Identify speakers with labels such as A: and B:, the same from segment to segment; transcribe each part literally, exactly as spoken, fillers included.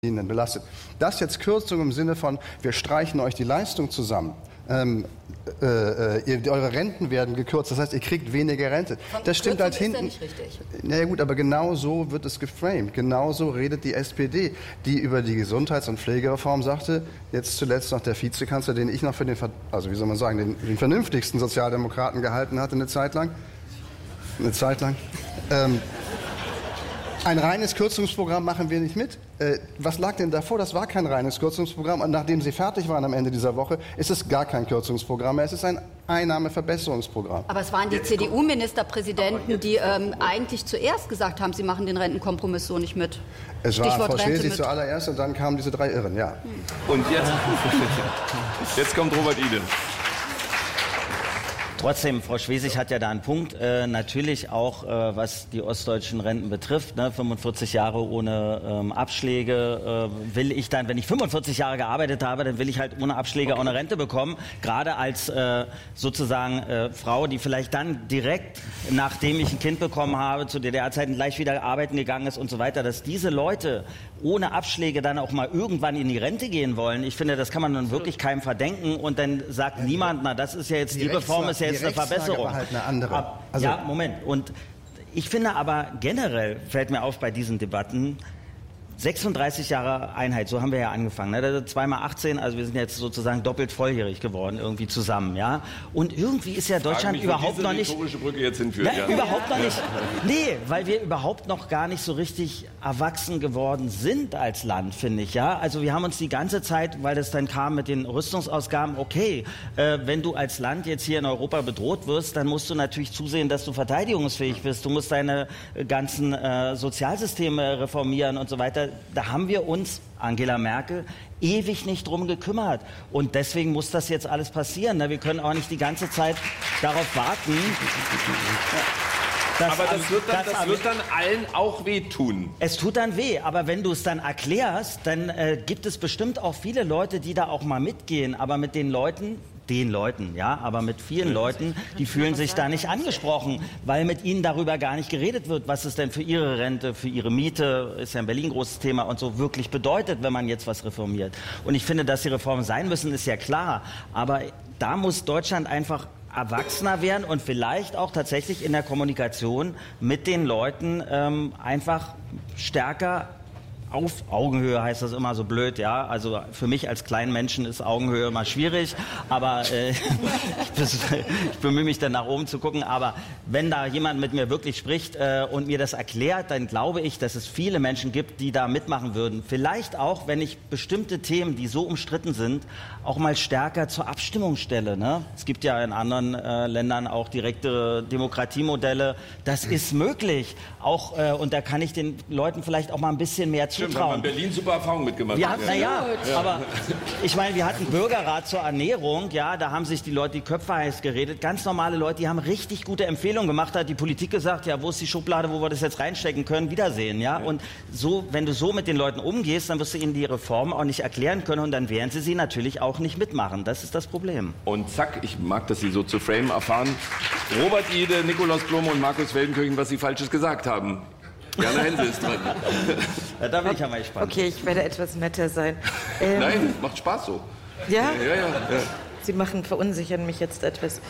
A: belastet. Das jetzt Kürzung im Sinne von, wir streichen euch die Leistung zusammen, ähm, äh, äh, eure Renten werden gekürzt, das heißt, ihr kriegt weniger Rente.
B: Von
A: Das stimmt halt hinten.
B: Ist ja nicht richtig.
A: Naja gut, aber genau so wird es geframed. Genau so redet die S P D, die über die Gesundheits- und Pflegereform sagte, jetzt zuletzt noch der Vizekanzler, den ich noch für den, also wie soll man sagen, den, den vernünftigsten Sozialdemokraten gehalten hatte eine Zeit lang. Eine Zeit lang. Ähm, Ein reines Kürzungsprogramm machen wir nicht mit. Äh, was lag denn davor? Das war kein reines Kürzungsprogramm. Und nachdem Sie fertig waren am Ende dieser Woche, ist es gar kein Kürzungsprogramm mehr. Es ist ein Einnahmeverbesserungsprogramm.
B: Aber es waren die C D U-Ministerpräsidenten, die ähm, eigentlich zuerst gesagt haben, sie machen den Rentenkompromiss so nicht mit.
A: Es war
B: Stichwort
A: Frau Schwesig
B: Rente
A: zuallererst und dann kamen diese drei Irren, ja.
C: Und jetzt, jetzt kommt Robert Ide.
D: Trotzdem, Frau Schwesig hat ja da einen Punkt. Äh, natürlich auch, äh, was die ostdeutschen Renten betrifft. Ne? fünfundvierzig Jahre ohne ähm, Abschläge äh, will ich dann, wenn ich fünfundvierzig Jahre gearbeitet habe, dann will ich halt ohne Abschläge okay. auch eine Rente bekommen. Gerade als äh, sozusagen äh, Frau, die vielleicht dann direkt, nachdem ich ein Kind bekommen habe, zu D D R-Zeiten gleich wieder arbeiten gegangen ist und so weiter, dass diese Leute ohne Abschläge dann auch mal irgendwann in die Rente gehen wollen. Ich finde, das kann man nun wirklich keinem verdenken. Und dann sagt ja, niemand, na das ist ja jetzt, die, die Reform ist ja jetzt eine Verbesserung.
A: War halt eine andere.
D: Also, ja, Moment. Und ich finde aber generell, fällt mir auf bei diesen Debatten, sechsunddreißig Jahre Einheit, so haben wir ja angefangen. Ne? Zweimal achtzehn, also wir sind jetzt sozusagen doppelt volljährig geworden, irgendwie zusammen. Ja? Und irgendwie ist ja Deutschland
C: mich,
D: überhaupt
C: wo
D: noch nicht...
C: Brücke jetzt hinführt,
D: Na,
C: ja.
D: Überhaupt noch nicht. Nee, weil wir überhaupt noch gar nicht so richtig erwachsen geworden sind als Land, finde ich. Ja? Also wir haben uns die ganze Zeit, weil das dann kam mit den Rüstungsausgaben, okay, äh, wenn du als Land jetzt hier in Europa bedroht wirst, dann musst du natürlich zusehen, dass du verteidigungsfähig bist. Du musst deine ganzen äh, Sozialsysteme reformieren und so weiter. Da haben wir uns, Angela Merkel, ewig nicht drum gekümmert. Und deswegen muss das jetzt alles passieren. Wir können auch nicht die ganze Zeit darauf warten.
C: Dass aber das, wird dann, das wird dann allen auch wehtun.
D: Es tut dann weh, aber wenn du es dann erklärst, dann äh, gibt es bestimmt auch viele Leute, die da auch mal mitgehen. Aber mit den Leuten... den Leuten, ja, aber mit vielen Leuten, die fühlen sich da nicht angesprochen, weil mit ihnen darüber gar nicht geredet wird, was es denn für ihre Rente, für ihre Miete, ist ja in Berlin ein großes Thema und so, wirklich bedeutet, wenn man jetzt was reformiert. Und ich finde, dass die Reformen sein müssen, ist ja klar, aber da muss Deutschland einfach erwachsener werden und vielleicht auch tatsächlich in der Kommunikation mit den Leuten ähm, einfach stärker auf Augenhöhe, heißt das immer so blöd, ja. Also für mich als kleinen Menschen ist Augenhöhe immer schwierig, aber äh, ich, ich bemühe mich dann nach oben zu gucken. Aber wenn da jemand mit mir wirklich spricht äh, und mir das erklärt, dann glaube ich, dass es viele Menschen gibt, die da mitmachen würden. Vielleicht auch, wenn ich bestimmte Themen, die so umstritten sind, auch mal stärker zur Abstimmung stelle. Ne? Es gibt ja in anderen äh, Ländern auch direkte Demokratiemodelle. Das ist möglich. Auch, äh, und da kann ich den Leuten vielleicht auch mal ein bisschen mehr zutrauen.
C: Stimmt, wir haben in Berlin super Erfahrungen mitgemacht.
D: Wir hatten,
C: ja.
D: ja, ja, aber ich meine, wir hatten Bürgerrat zur Ernährung, ja, da haben sich die Leute die Köpfe heiß geredet. Ganz normale Leute, die haben richtig gute Empfehlungen gemacht. Da hat die Politik gesagt, ja, wo ist die Schublade, wo wir das jetzt reinstecken können? Wiedersehen, ja. ja. Und so, wenn du so mit den Leuten umgehst, dann wirst du ihnen die Reform auch nicht erklären können und dann werden sie sie natürlich auch nicht mitmachen. Das ist das Problem.
C: Und zack, ich mag, dass Sie so zu Frame erfahren. Robert Ide, Nikolaus Blum und Markus Feldenkirchen, was Sie Falsches gesagt haben. Jana Hensel ist dran.
D: Ja, da bin ich ja mal gespannt.
E: Okay, ich werde etwas netter sein. Ähm,
C: Nein, macht Spaß so.
E: Ja?
C: Ja, ja, ja.
E: Sie machen, verunsichern mich jetzt etwas.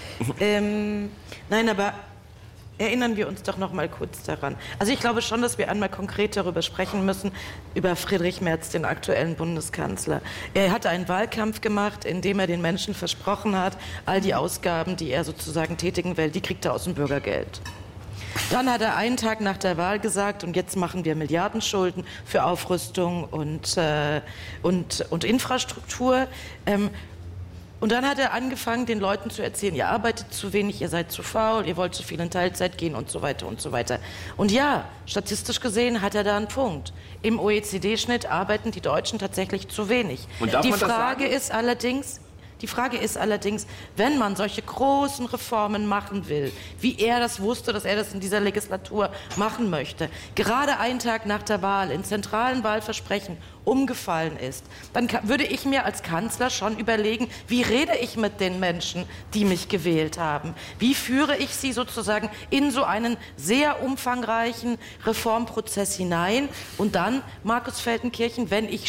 E: ähm, nein, aber erinnern wir uns doch noch mal kurz daran. Also ich glaube schon, dass wir einmal konkret darüber sprechen müssen, über Friedrich Merz, den aktuellen Bundeskanzler. Er hatte einen Wahlkampf gemacht, in dem er den Menschen versprochen hat, all die Ausgaben, die er sozusagen tätigen will, die kriegt er aus dem Bürgergeld. Dann hat er einen Tag nach der Wahl gesagt, und jetzt machen wir Milliardenschulden für Aufrüstung und, äh, und, und Infrastruktur. Ähm, und dann hat er angefangen, den Leuten zu erzählen, ihr arbeitet zu wenig, ihr seid zu faul, ihr wollt zu viel in Teilzeit gehen und so weiter und so weiter. Und ja, statistisch gesehen hat er da einen Punkt. Im O E C D-Schnitt arbeiten die Deutschen tatsächlich zu wenig.
C: Und darf
E: die
C: man das
E: Frage
C: sagen?
E: ist allerdings... Die Frage ist allerdings, wenn man solche großen Reformen machen will, wie er das wusste, dass er das in dieser Legislatur machen möchte, gerade einen Tag nach der Wahl in zentralen Wahlversprechen umgefallen ist, dann würde ich mir als Kanzler schon überlegen, wie rede ich mit den Menschen, die mich gewählt haben? Wie führe ich sie sozusagen in so einen sehr umfangreichen Reformprozess hinein? Und dann, Markus Feldenkirchen, wenn ich